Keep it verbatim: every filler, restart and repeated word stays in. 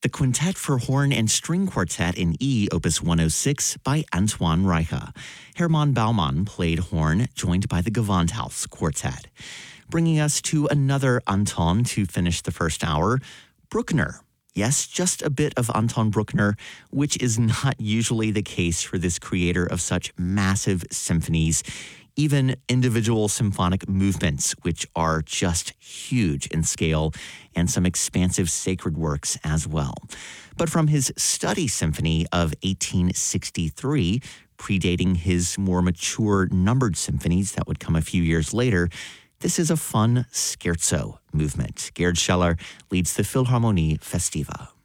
The Quintet for Horn and String Quartet in E, Opus one oh six by Antoine Reicha. Hermann Baumann played horn, joined by the Gewandhaus Quartet. Bringing us to another Anton to finish the first hour, Bruckner. Yes, just a bit of Anton Bruckner, which is not usually the case for this creator of such massive symphonies, even individual symphonic movements, which are just huge in scale, and some expansive sacred works as well. But from his study symphony of eighteen sixty-three, predating his more mature numbered symphonies that would come a few years later, this is a fun scherzo movement. Gerd Scheller leads the Philharmonie Festiva.